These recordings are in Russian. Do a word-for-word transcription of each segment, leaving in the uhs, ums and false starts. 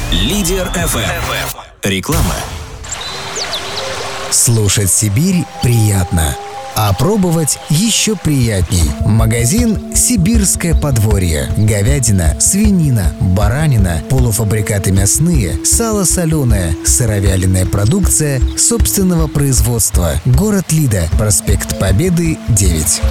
Лидер эф эм. Реклама. Слушать Сибирь приятно, а пробовать еще приятней. Магазин «Сибирское подворье». Говядина, свинина, баранина, полуфабрикаты мясные, сало соленое, сыровяленая продукция собственного производства. Город Лида, проспект Победы, девять.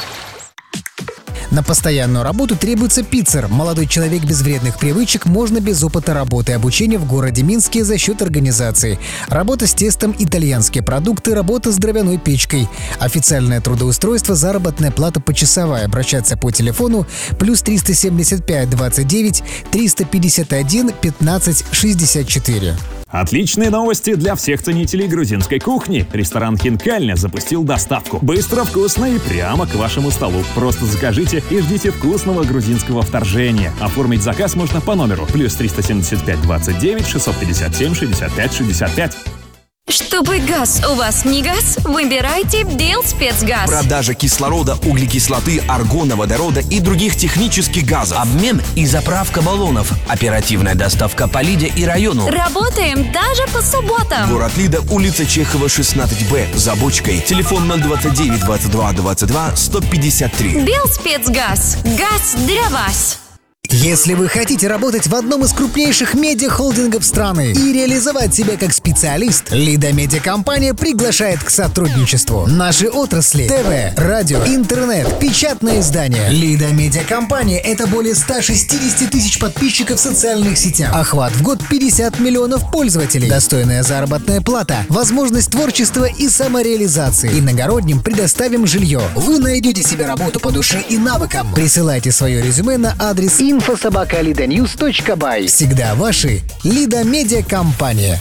На постоянную работу требуется пиццер. Молодой человек без вредных привычек, можно без опыта работы. Обучение в городе Минске за счет организации. Работа с тестом, итальянские продукты, работа с дровяной печкой. Официальное трудоустройство, заработная плата почасовая. Обращаться по телефону плюс триста семьдесят пять двадцать девять триста пятьдесят один пятнадцать шестьдесят четыре. Отличные новости для всех ценителей грузинской кухни. Ресторан «Хинкальня» запустил доставку. Быстро, вкусно и прямо к вашему столу. Просто закажите и ждите вкусного грузинского вторжения. Оформить заказ можно по номеру плюс триста семьдесят пять двадцать девять шестьсот пятьдесят семь шестьдесят пять шестьдесят пять. Чтобы газ у вас не газ, выбирайте Белспецгаз. Продажа кислорода, углекислоты, аргона, водорода и других технических газов. Обмен и заправка баллонов. Оперативная доставка по Лиде и району. Работаем даже по субботам. Город Лида, улица Чехова, шестнадцать Б, за бочкой. Телефон ноль двадцать девять двадцать два двадцать два сто пятьдесят три. Белспецгаз. Газ для вас. Если вы хотите работать в одном из крупнейших медиахолдингов страны и реализовать себя как специалист, Лида Медиакомпания приглашает к сотрудничеству. Наши отрасли – ТВ, радио, интернет, печатное издание. Лида Медиакомпания – это более ста шестидесяти тысяч подписчиков в социальных сетях. Охват в год пятьдесят миллионов пользователей. Достойная заработная плата, возможность творчества и самореализации. Иногородним предоставим жилье. Вы найдете себе работу по душе и навыкам. Присылайте свое резюме на адрес инфо собака лида ньюс точка бай. Всегда ваши Лида Медиакомпания.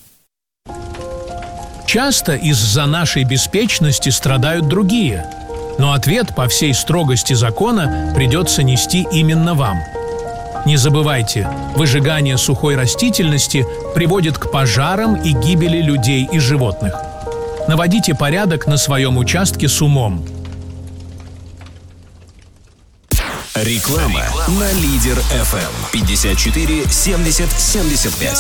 Часто из-за нашей беспечности страдают другие. Но ответ по всей строгости закона придется нести именно вам. Не забывайте, выжигание сухой растительности приводит к пожарам и гибели людей и животных. Наводите порядок на своем участке с умом. Реклама на Лидер эф эм. пятьдесят четыре семьдесят семьдесят пять.